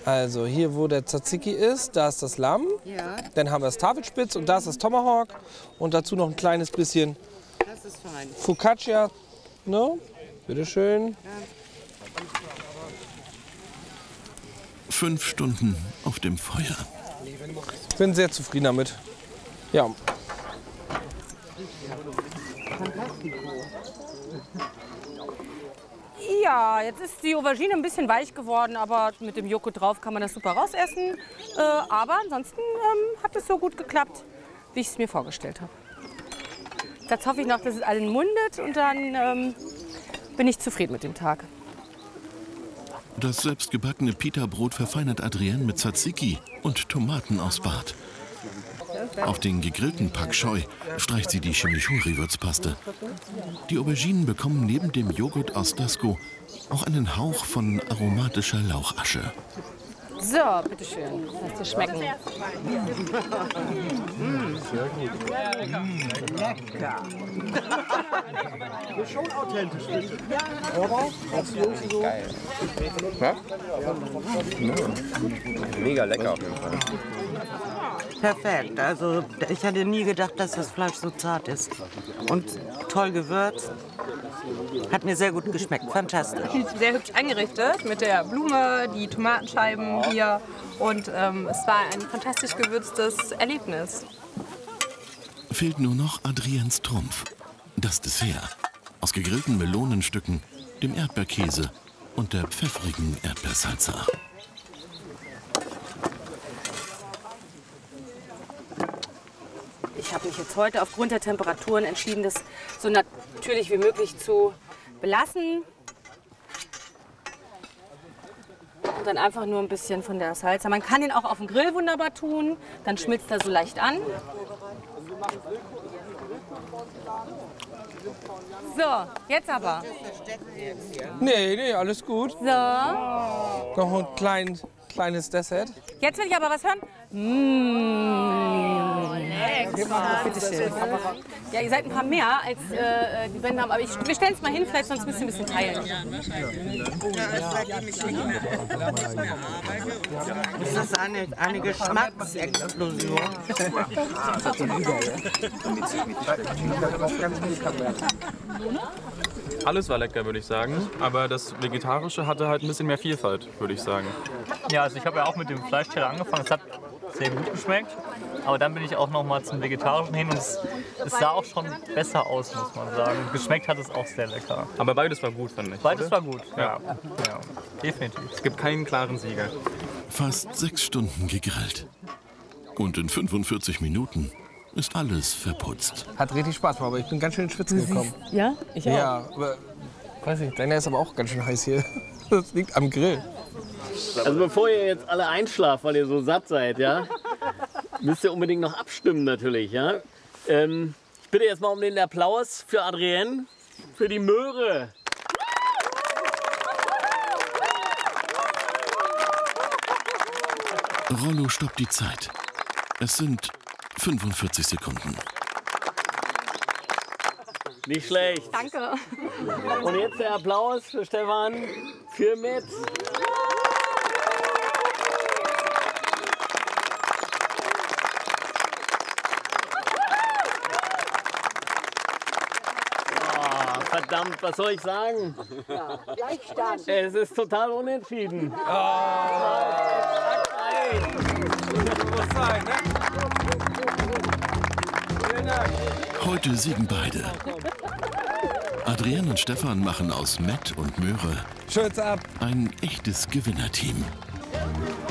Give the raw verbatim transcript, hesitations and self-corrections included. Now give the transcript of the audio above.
Also hier, wo der Tzatziki ist, da ist das Lamm. Ja. Dann haben wir das Tafelspitz und da ist das Tomahawk. Und dazu noch ein kleines bisschen Das ist fein. Focaccia. Ne? Bitteschön. Fünf Stunden auf dem Feuer. Ich bin sehr zufrieden damit. Ja. Ja, jetzt ist die Aubergine ein bisschen weich geworden, aber mit dem Joghurt drauf kann man das super rausessen. Äh, aber ansonsten ähm, hat es so gut geklappt, wie ich es mir vorgestellt habe. Jetzt hoffe ich noch, dass es allen mundet und dann ähm, bin ich zufrieden mit dem Tag. Das selbstgebackene Pita-Brot verfeinert Adrienne mit Tzatziki und Tomaten aus Bad. Auf den gegrillten Pak Choi streicht sie die Chimichurri-Würzpaste. Die Auberginen bekommen neben dem Joghurt aus Dasko auch einen Hauch von aromatischer Lauchasche. So, bitteschön. Lass dir schmecken. Mm. Sehr gut. Mm. Lecker. Das ist schon authentisch, oder? So. Geil. Ja? Mega lecker auf jeden Fall. Perfekt. Also ich hätte nie gedacht, dass das Fleisch so zart ist. Und toll gewürzt. Hat mir sehr gut geschmeckt. Fantastisch. Sehr hübsch eingerichtet mit der Blume, die Tomatenscheiben hier. Und ähm, es war ein fantastisch gewürztes Erlebnis. Fehlt nur noch Adriennes Trumpf. Das Dessert. Aus gegrillten Melonenstücken, dem Erdbeerkäse und der pfeffrigen Erdbeersalsa. Ich habe mich jetzt heute aufgrund der Temperaturen entschieden, das so natürlich wie möglich zu belassen. Und dann einfach nur ein bisschen von der Salsa. Man kann den auch auf dem Grill wunderbar tun, dann schmilzt er so leicht an. So, jetzt aber. Nee, nee, alles gut. So. Noch ein klein, kleines Dessert. Jetzt will ich aber was hören. Mmh, lecker. Bitteschön. Ja, ihr seid ein paar mehr, als äh, die Wände haben. Aber ich, wir stellen es mal hin, vielleicht sonst müsst ihr ein bisschen teilen. Das ist eine, eine Geschmacksexplosion. Alles war lecker, würde ich sagen. Aber das Vegetarische hatte halt ein bisschen mehr Vielfalt, würde ich sagen. Ja, also ich habe ja auch mit dem Fleischteller angefangen. Es hat sehr gut geschmeckt. Aber dann bin ich auch noch mal zum Vegetarischen hin und es, es sah auch schon besser aus, muss man sagen. Geschmeckt hat es auch sehr lecker. Aber beides war gut, fand ich. Beides oder? war gut, ja. Ja. ja. Definitiv. Es gibt keinen klaren Sieger. Fast sechs Stunden gegrillt. Und in fünfundvierzig Minuten ist alles verputzt. Hat richtig Spaß gemacht, aber ich bin ganz schön ins Schwitzen gekommen. Ja, ich auch. Ja, aber weiß nicht, deiner ist aber auch ganz schön heiß hier. Das liegt am Grill. Also bevor ihr jetzt alle einschlaft, weil ihr so satt seid, ja, müsst ihr unbedingt noch abstimmen natürlich, ja. Ähm, ich bitte jetzt mal um den Applaus für Adrienne, für die Möhre. Rollo stoppt die Zeit. Es sind fünfundvierzig Sekunden. Nicht schlecht. Danke. Und jetzt der Applaus für Stefan, für Metz. Oh, verdammt, was soll ich sagen? Ja, Gleichstand. Es ist total unentschieden. Oh. Muss sein, ne? Vielen Dank. Heute siegen beide. Adrienne und Stefan machen aus Mett und Möhre Schulz ab. ein echtes Gewinnerteam.